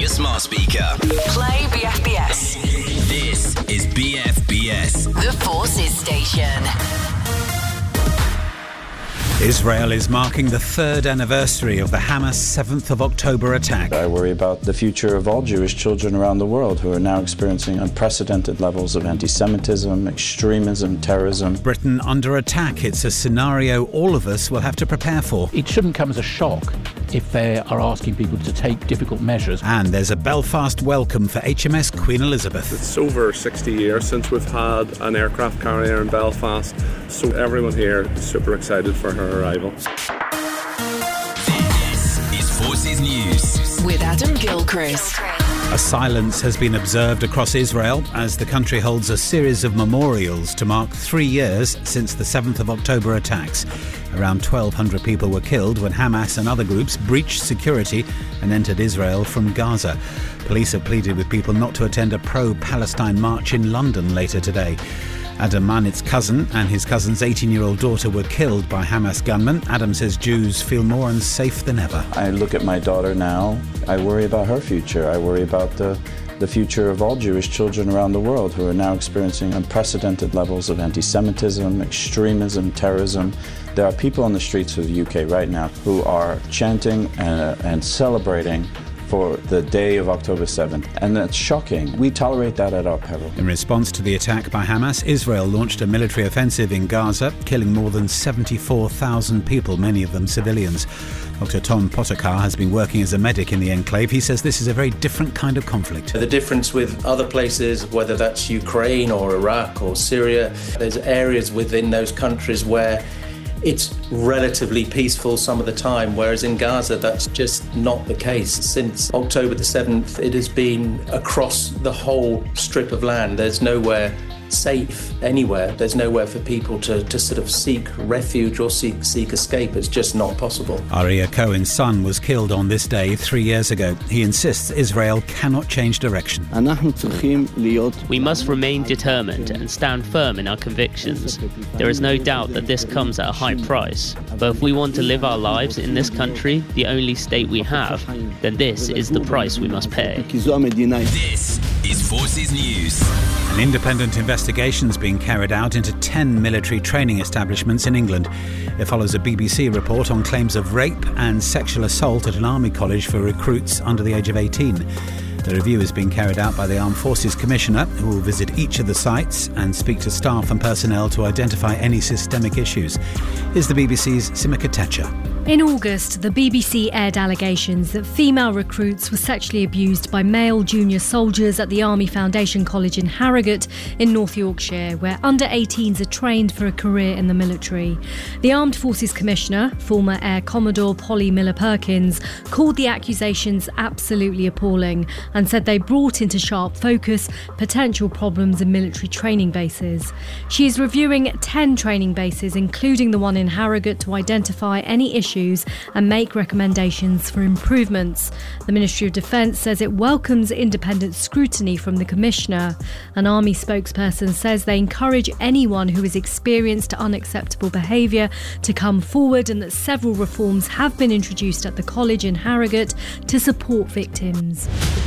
your smart speaker. Play BFBS. This is BFBS. The Forces Station. Israel is marking the third anniversary of the Hamas 7th of October attack. I worry about the future of all Jewish children around the world who are now experiencing unprecedented levels of anti-Semitism, extremism, terrorism. Britain under attack. It's a scenario all of us will have to prepare for. It shouldn't come as a shock if they are asking people to take difficult measures. And there's a Belfast welcome for HMS Queen Elizabeth. It's over 60 years since we've had an aircraft carrier in Belfast, so everyone here is super excited for her arrival. This is Forces News with Adam Gilchrist. A silence has been observed across Israel as the country holds a series of memorials to mark 3 years since the 7th of October attacks. Around 1,200 people were killed when Hamas and other groups breached security and entered Israel from Gaza. Police have pleaded with people not to attend a pro-Palestine march in London later today. Adam Manit's cousin and his cousin's 18-year-old daughter were killed by Hamas gunmen. Adam says Jews feel more unsafe than ever. I look at my daughter now. I worry about her future. I worry about the future of all Jewish children around the world who are now experiencing unprecedented levels of anti-Semitism, extremism, terrorism. There are people on the streets of the UK right now who are chanting and celebrating for the day of October 7th, and that's shocking. We tolerate that at our peril. In response to the attack by Hamas, Israel launched a military offensive in Gaza, killing more than 74,000 people, many of them civilians. Dr. Tom Potokar has been working as a medic in the enclave. He says this is a very different kind of conflict. The difference with other places, whether that's Ukraine or Iraq or Syria, there's areas within those countries where it's relatively peaceful some of the time, whereas in Gaza that's just not the case. Since October the 7th, it has been across the whole strip of land. There's nowhere safe anywhere. There's nowhere for people to sort of seek refuge or seek escape. It's just not possible. Aria Cohen's son was killed on this day 3 years ago. He insists Israel cannot change direction. We must remain determined and stand firm in our convictions. There is no doubt that this comes at a high price. But if we want to live our lives in this country, the only state we have, then this is the price we must pay. This is Forces News. An independent investigation is being carried out into 10 military training establishments in England. It follows a BBC report on claims of rape and sexual assault at an army college for recruits under the age of 18. The review is being carried out by the Armed Forces Commissioner, who will visit each of the sites and speak to staff and personnel to identify any systemic issues. Here's the BBC's Simika Techa. In August, the BBC aired allegations that female recruits were sexually abused by male junior soldiers at the Army Foundation College in Harrogate in North Yorkshire, where under-18s are trained for a career in the military. The Armed Forces Commissioner, former Air Commodore Polly Miller-Perkins, called the accusations absolutely appalling and said they brought into sharp focus potential problems in military training bases. She is reviewing 10 training bases, including the one in Harrogate, to identify any issues and make recommendations for improvements. The Ministry of Defence says it welcomes independent scrutiny from the Commissioner. An Army spokesperson says they encourage anyone who has experienced unacceptable behaviour to come forward, and that several reforms have been introduced at the college in Harrogate to support victims.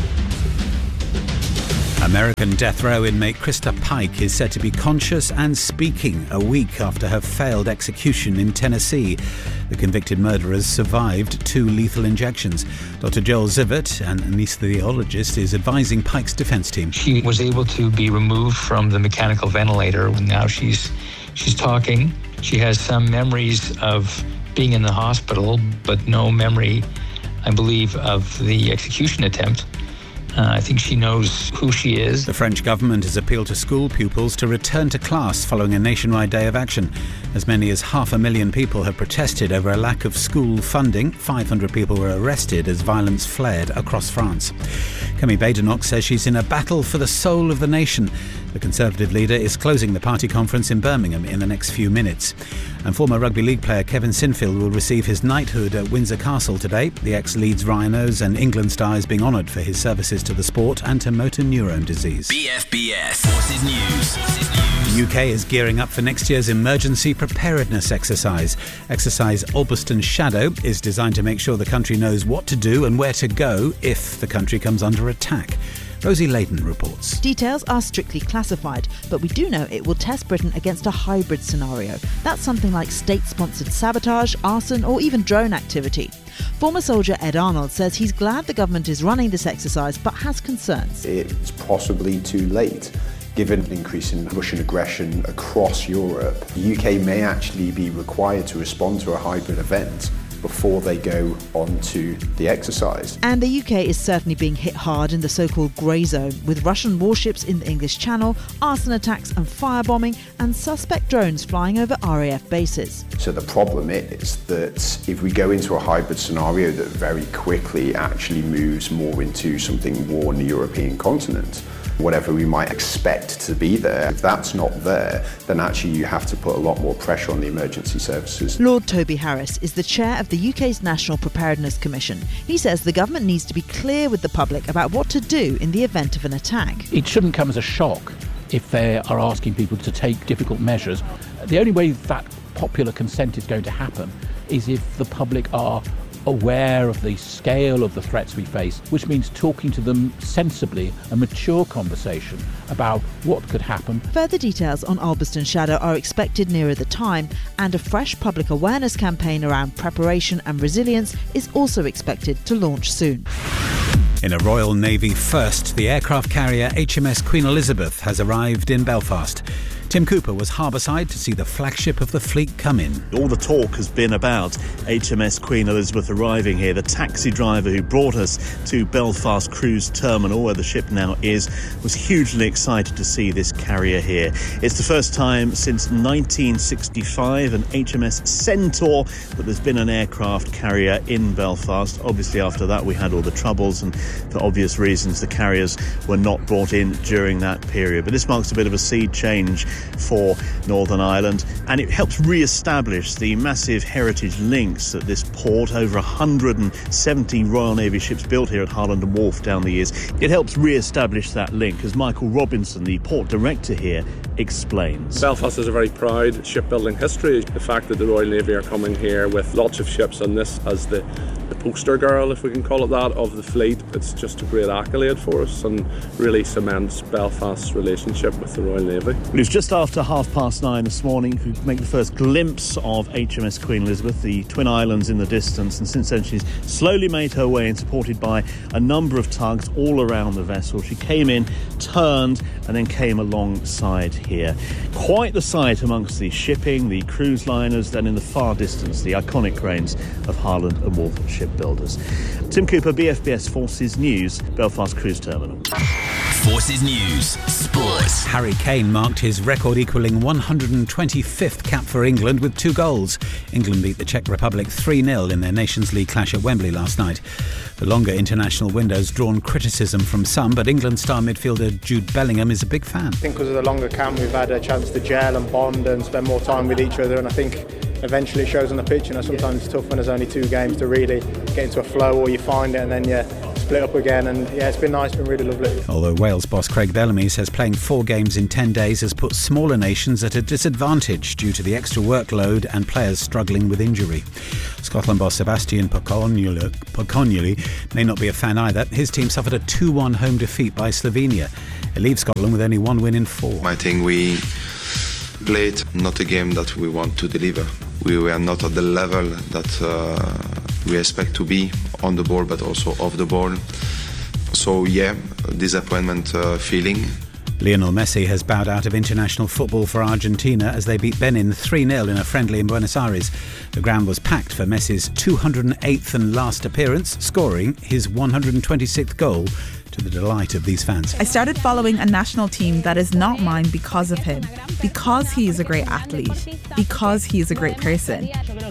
American death row inmate Krista Pike is said to be conscious and speaking a week after her failed execution in Tennessee. The convicted murderers survived 2 lethal injections. Dr. Joel Zivert, an anaesthesiologist, is advising Pike's defence team. She was able to be removed from the mechanical ventilator. Now she's talking. She has some memories of being in the hospital, but no memory, I believe, of the execution attempt. I think she knows who she is. The French government has appealed to school pupils to return to class following a nationwide day of action. As many as 500,000 people have protested over a lack of school funding. 500 people were arrested as violence flared across France. Kemi Badenoch says she's in a battle for the soul of the nation. The Conservative leader is closing the party conference in Birmingham in the next few minutes. And former rugby league player Kevin Sinfield will receive his knighthood at Windsor Castle today. The ex-Leeds Rhinos and England star is being honoured for his services to the sport and to motor neurone disease. BFBS Forces News. The UK is gearing up for next year's emergency preparedness exercise. Exercise Ulverston Shadow is designed to make sure the country knows what to do and where to go if the country comes under attack. Rosie Layden reports. Details are strictly classified, but we do know it will test Britain against a hybrid scenario. That's something like state-sponsored sabotage, arson or even drone activity. Former soldier Ed Arnold says he's glad the government is running this exercise but has concerns. It's possibly too late. Given an increase in Russian aggression across Europe, the UK may actually be required to respond to a hybrid event before they go on to the exercise. And the UK is certainly being hit hard in the so-called grey zone, with Russian warships in the English Channel, arson attacks and firebombing, and suspect drones flying over RAF bases. So the problem is that if we go into a hybrid scenario that very quickly actually moves more into something war on the European continent, whatever we might expect to be there, if that's not there, then actually you have to put a lot more pressure on the emergency services. Lord Toby Harris is the chair of the UK's National Preparedness Commission. He says the government needs to be clear with the public about what to do in the event of an attack. It shouldn't come as a shock if they are asking people to take difficult measures. The only way that popular consent is going to happen is if the public are aware of the scale of the threats we face, which means talking to them sensibly, a mature conversation about what could happen. Further details on Ulverston Shadow are expected nearer the time, and a fresh public awareness campaign around preparation and resilience is also expected to launch soon. In a Royal Navy first, the aircraft carrier HMS Queen Elizabeth has arrived in Belfast. Tim Cooper was harbourside to see the flagship of the fleet come in. All the talk has been about HMS Queen Elizabeth arriving here. The taxi driver who brought us to Belfast Cruise Terminal, where the ship now is, was hugely excited to see this carrier here. It's the first time since 1965, an HMS Centaur, that there's been an aircraft carrier in Belfast. Obviously, after that, we had all the troubles, and for obvious reasons, the carriers were not brought in during that period. But this marks a bit of a sea change for Northern Ireland, and it helps re-establish the massive heritage links at this port. Over 170 Royal Navy ships built here at Harland and Wharf down the years. It helps re-establish that link, as Michael Robinson, the port director here, explains. Belfast has a very proud shipbuilding history. The fact that the Royal Navy are coming here with lots of ships on this as the poster girl, if we can call it that, of the fleet, it's just a great accolade for us and really cements Belfast's relationship with the Royal Navy. It was just after 9:30 this morning we could make the first glimpse of HMS Queen Elizabeth, the Twin Islands in the distance, and since then she's slowly made her way in, supported by a number of tugs all around the vessel. She came in, turned, and then came alongside here. Quite the sight amongst the shipping, the cruise liners, then in the far distance, the iconic cranes of Harland and Wolff Shipbuilders. Tim Cooper, BFBS Forces News, Belfast Cruise Terminal. Forces News, Sports. Harry Kane marked his record-equalling 125th cap for England with 2 goals. England beat the Czech Republic 3-0 in their Nations League clash at Wembley last night. The longer international window's drawn criticism from some, but England star midfielder Jude Bellingham is a big fan. I think because of the longer camp, we've had a chance to gel and bond and spend more time with each other, and I think eventually it shows on the pitch. Sometimes it's tough when there's only 2 games to really get into a flow, or you find it and then you split up again, and it's been nice, been really lovely. Although Wales boss Craig Bellamy says playing 4 games in 10 days has put smaller nations at a disadvantage due to the extra workload and players struggling with injury. Scotland boss Sebastian Pocognoli may not be a fan either. His team suffered a 2-1 home defeat by Slovenia. It leaves Scotland with only 1 win in 4. I think we played not a game that we want to deliver. We were not at the level that we expect to be on the ball, but also off the ball. So disappointment feeling. Lionel Messi has bowed out of international football for Argentina as they beat Benin 3-0 in a friendly in Buenos Aires. The ground was packed for Messi's 208th and last appearance, scoring his 126th goal, to the delight of these fans. I started following a national team that is not mine because of him, because he is a great athlete, because he is a great person.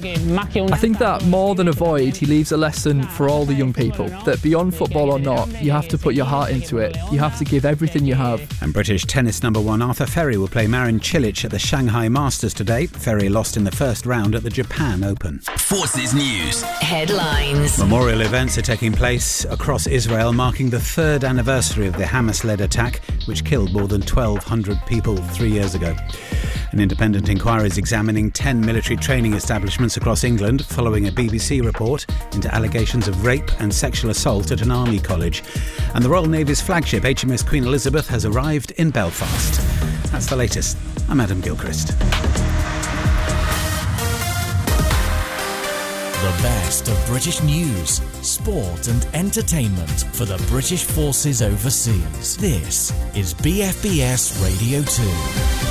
I think that more than a void, he leaves a lesson for all the young people, that beyond football or not, you have to put your heart into it. You have to give everything you have. And British tennis number 1 Arthur Ferry will play Marin Cilic at the Shanghai Masters today. Ferry lost in the first round at the Japan Open. Forces News. Headlines. Memorial events are taking place across Israel, marking the 3rd 3rd anniversary of the Hamas-led attack, which killed more than 1,200 people 3 years ago. An independent inquiry is examining 10 military training establishments across England following a BBC report into allegations of rape and sexual assault at an army college. And the Royal Navy's flagship HMS Queen Elizabeth has arrived in Belfast. That's the latest. I'm Adam Gilchrist. The best of British news, sport and entertainment for the British Forces overseas. This is BFBS Radio 2.